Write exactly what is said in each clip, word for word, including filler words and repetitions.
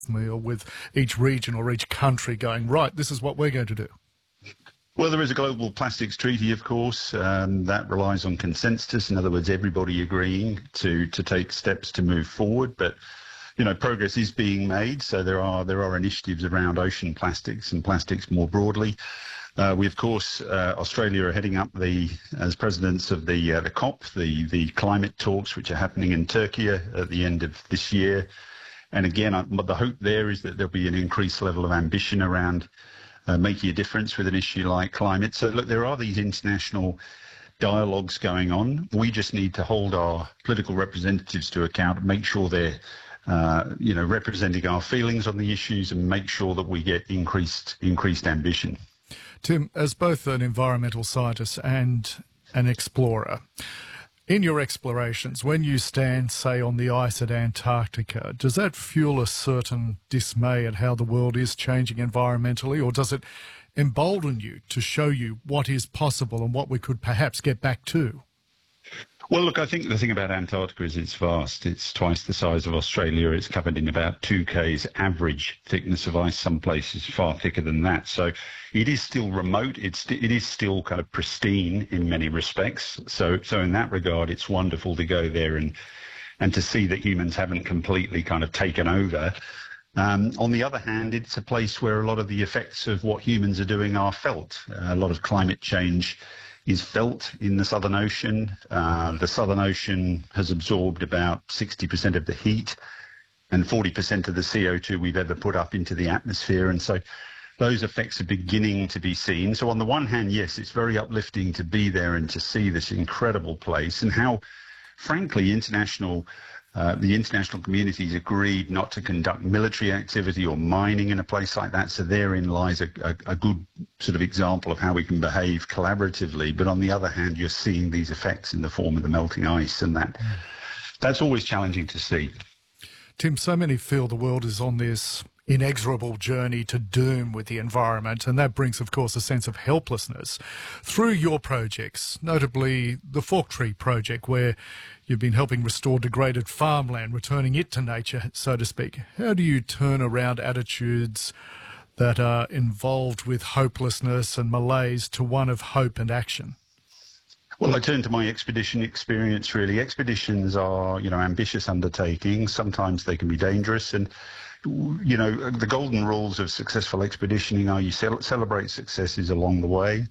meal with each region or each country going, right, this is what we're going to do? Well, there is a global plastics treaty, of course, um, that relies on consensus. In other words, everybody agreeing to to take steps to move forward. But, you know, progress is being made. So there are there are initiatives around ocean plastics and plastics more broadly. Uh, we, of course, uh, Australia are heading up the, as presidents of the uh, the COP, the, the climate talks, which are happening in Turkey at the end of this year. And again, I, the hope there is that there'll be an increased level of ambition around Uh, making a difference with an issue like climate. So look, there are these international dialogues going on. We just need to hold our political representatives to account and make sure they're, uh, you know, representing our feelings on the issues and make sure that we get increased increased ambition. Tim, as both an environmental scientist and an explorer, in your explorations, when you stand, say, on the ice at Antarctica, does that fuel a certain dismay at how the world is changing environmentally, or does it embolden you to show you what is possible and what we could perhaps get back to? Well, look, I think the thing about Antarctica is it's vast. It's twice the size of Australia. It's covered in about two K's average thickness of ice. Some places far thicker than that. So it is still remote. It's it is still kind of pristine in many respects. So so in that regard, it's wonderful to go there and and to see that humans haven't completely kind of taken over. Um, on the other hand, it's a place where a lot of the effects of what humans are doing are felt. Uh, a lot of climate change is felt in the Southern Ocean. Uh, the Southern Ocean has absorbed about sixty percent of the heat and forty percent of the C O two we've ever put up into the atmosphere. And so those effects are beginning to be seen. So on the one hand, yes, it's very uplifting to be there and to see this incredible place and how, frankly, international Uh, the international community's agreed not to conduct military activity or mining in a place like that. So therein lies a, a, a good sort of example of how we can behave collaboratively. But on the other hand, you're seeing these effects in the form of the melting ice, and that that's always challenging to see. Tim, so many feel the world is on this inexorable journey to doom with the environment, and that brings, of course, a sense of helplessness. Through your projects, notably the Fork Tree Project, where you've been helping restore degraded farmland, returning it to nature, so to speak, how do you turn around attitudes that are involved with hopelessness and malaise to one of hope and action? Well, I turn to my expedition experience, really. Expeditions are, you know, ambitious undertakings. Sometimes they can be dangerous. And, you know, the golden rules of successful expeditioning are you ce- celebrate successes along the way.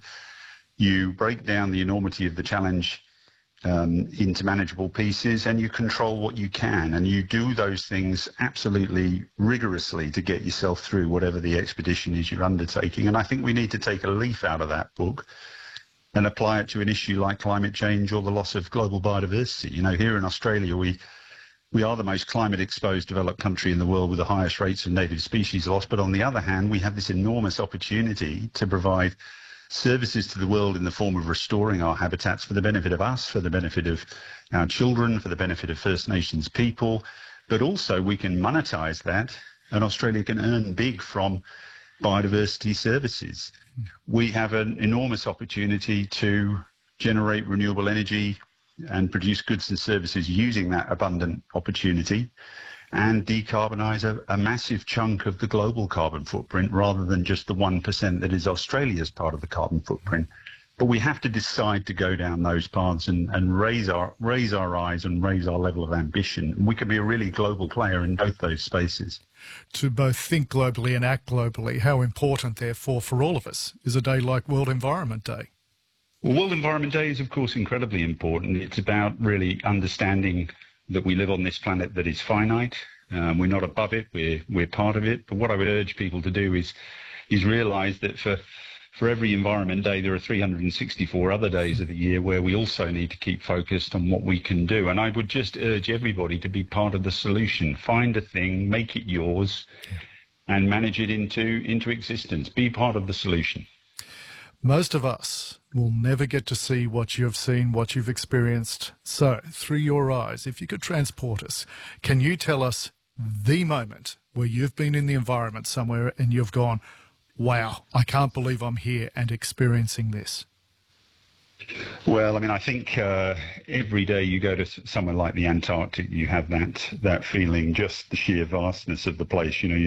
You break down the enormity of the challenge um, into manageable pieces, and you control what you can. And you do those things absolutely rigorously to get yourself through whatever the expedition is you're undertaking. And I think we need to take a leaf out of that book and apply it to an issue like climate change or the loss of global biodiversity. You know, here in Australia, we we are the most climate-exposed developed country in the world with the highest rates of native species loss. But on the other hand, we have this enormous opportunity to provide services to the world in the form of restoring our habitats for the benefit of us, for the benefit of our children, for the benefit of First Nations people. But also we can monetize that, and Australia can earn big from biodiversity services. We have an enormous opportunity to generate renewable energy and produce goods and services using that abundant opportunity and decarbonise a, a massive chunk of the global carbon footprint rather than just the one percent that is Australia's part of the carbon footprint. But we have to decide to go down those paths and, and raise our raise our eyes and raise our level of ambition. And we can be a really global player in both those spaces. To both think globally and act globally, how important, therefore, for all of us is a day like World Environment Day? Well, World Environment Day is, of course, incredibly important. It's about really understanding that we live on this planet that is finite. Um, we're not above it. We're we're part of it. But what I would urge people to do is is realise that for for every Environment Day, there are three hundred sixty-four other days of the year where we also need to keep focused on what we can do. And I would just urge everybody to be part of the solution. Find a thing, make it yours, and manage it into into existence. Be part of the solution. Most of us will never get to see what you've seen, what you've experienced. So, through your eyes, if you could transport us, can you tell us the moment where you've been in the environment somewhere and you've gone, wow, I can't believe I'm here and experiencing this? Well, I mean, I think uh, every day you go to somewhere like the Antarctic, you have that that feeling, just the sheer vastness of the place. You know,